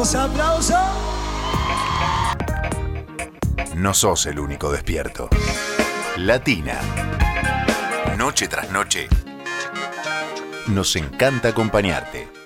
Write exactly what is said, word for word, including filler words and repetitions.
Los aplausos. No sos el único despierto. Latina. Noche tras noche. Nos encanta acompañarte.